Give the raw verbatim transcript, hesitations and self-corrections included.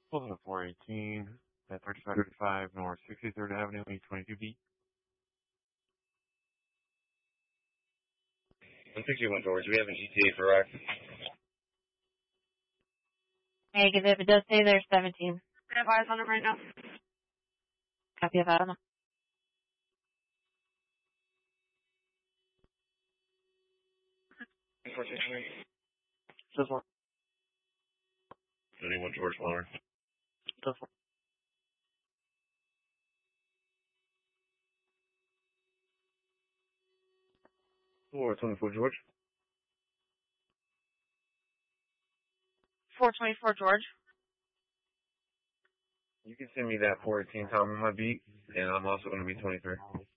Pulling up four eighteen at thirty-five thirty-five North sixty-third Avenue, E twenty-two B. one sixty-one George, we have an E T A for Rock. Negative, if it does say there's seventeen. I have eyes on it right now. Copy of that. Unfortunately. This one. twenty-one George Lower. This one. four twenty-four George. four twenty-four George. You can send me that four eighteen Tom on my beat, and I'm also going to be twenty-three.